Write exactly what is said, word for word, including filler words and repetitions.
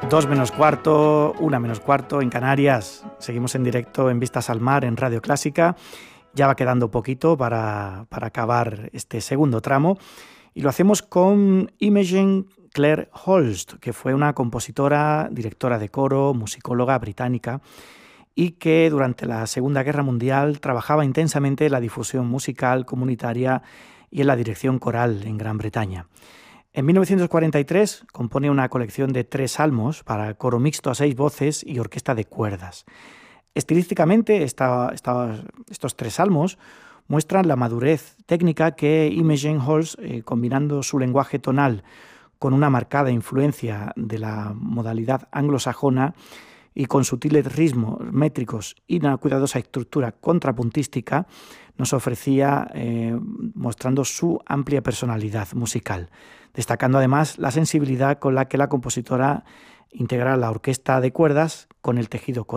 Dos menos cuarto, una menos cuarto en Canarias. Seguimos en directo en Vistas al Mar en Radio Clásica. Ya va quedando poquito para, para acabar este segundo tramo. Y lo hacemos con Imogen Clare Holst, que fue una compositora, directora de coro, musicóloga británica y que durante la Segunda Guerra Mundial trabajaba intensamente en la difusión musical comunitaria y en la dirección coral en Gran Bretaña. En mil novecientos cuarenta y tres compone una colección de tres salmos para coro mixto a seis voces y orquesta de cuerdas. Estilísticamente, esta, esta, estos tres salmos muestran la madurez técnica que Imogen Holst, eh, combinando su lenguaje tonal con una marcada influencia de la modalidad anglosajona y con sutiles ritmos métricos y una cuidadosa estructura contrapuntística, nos ofrecía eh, mostrando su amplia personalidad musical, destacando además la sensibilidad con la que la compositora integra la orquesta de cuerdas con el tejido coral.